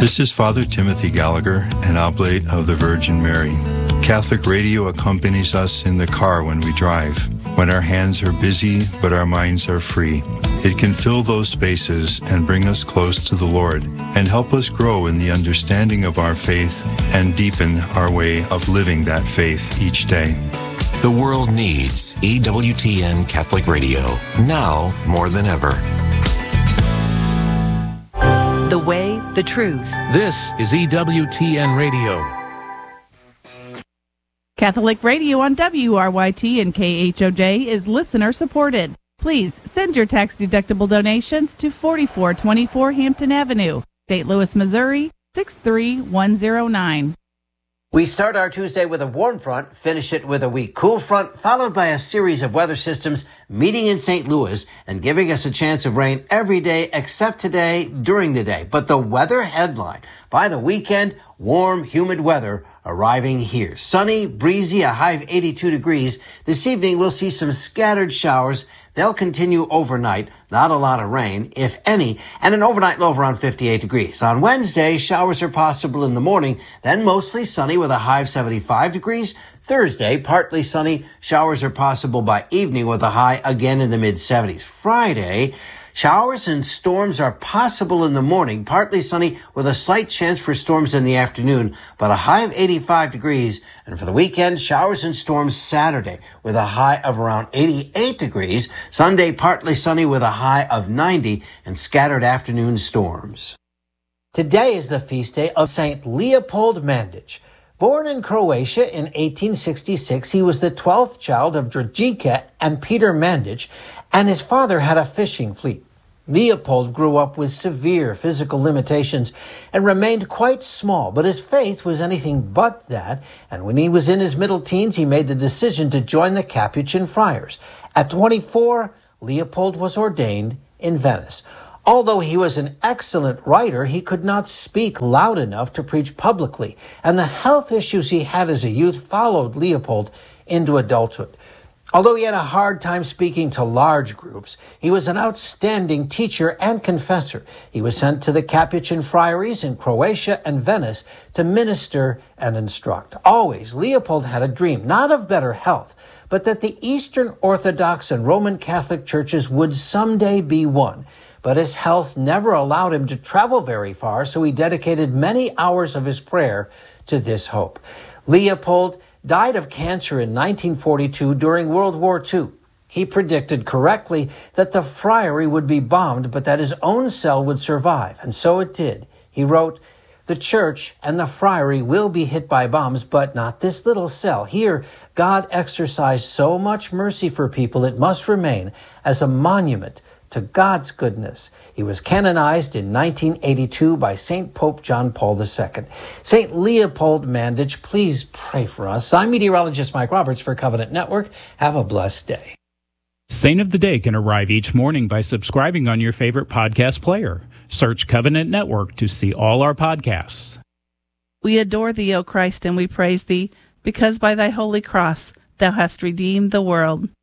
This is Father Timothy Gallagher, an oblate of the Virgin Mary. Catholic radio accompanies us in the car when we drive, when our hands are busy but our minds are free. It can fill those spaces and bring us close to the Lord and help us grow in the understanding of our faith and deepen our way of living that faith each day. The world needs EWTN Catholic Radio, now more than ever. The way, the truth. This is EWTN Radio. Catholic Radio on WRYT and KHOJ is listener supported. Please send your tax-deductible donations to 4424 Hampton Avenue, St. Louis, Missouri, 63109. We start our Tuesday with a warm front, finish it with a weak cool front, followed by a series of weather systems meeting in St. Louis and giving us a chance of rain every day except today during the day. But the weather headline, by the weekend, warm, humid weather arriving here. Sunny, breezy, a high of 82 degrees. This evening, we'll see some scattered showers. They'll continue overnight. Not a lot of rain, if any, and an overnight low of around 58 degrees. On Wednesday, showers are possible in the morning, then mostly sunny with a high of 75 degrees. Thursday, partly sunny. Showers are possible by evening with a high again in the mid-70s. Friday, showers and storms are possible in the morning, partly sunny with a slight chance for storms in the afternoon, but a high of 85 degrees. And for the weekend, showers and storms Saturday with a high of around 88 degrees. Sunday, partly sunny with a high of 90 and scattered afternoon storms. Today is the feast day of St. Leopold Mandić. Born in Croatia in 1866, he was the 12th child of Dragika and Peter Mandić, and his father had a fishing fleet. Leopold grew up with severe physical limitations and remained quite small, but his faith was anything but that, and when he was in his middle teens, he made the decision to join the Capuchin friars. At 24, Leopold was ordained in Venice. Although he was an excellent writer, he could not speak loud enough to preach publicly, and the health issues he had as a youth followed Leopold into adulthood. Although he had a hard time speaking to large groups, he was an outstanding teacher and confessor. He was sent to the Capuchin friaries in Croatia and Venice to minister and instruct. Always, Leopold had a dream, not of better health, but that the Eastern Orthodox and Roman Catholic churches would someday be one. But his health never allowed him to travel very far, so he dedicated many hours of his prayer to this hope. Leopold died of cancer in 1942 during World War II. He predicted correctly that the friary would be bombed, but that his own cell would survive, and so it did. He wrote, "The church and the friary will be hit by bombs, but not this little cell. Here, God exercised so much mercy for people, it must remain as a monument to God's goodness." He was canonized in 1982 by St. Pope John Paul II. St. Leopold Mandić, please pray for us. I'm meteorologist Mike Roberts for Covenant Network. Have a blessed day. Saint of the Day can arrive each morning by subscribing on your favorite podcast player. Search Covenant Network to see all our podcasts. We adore thee, O Christ, and we praise thee, because by thy holy cross thou hast redeemed the world.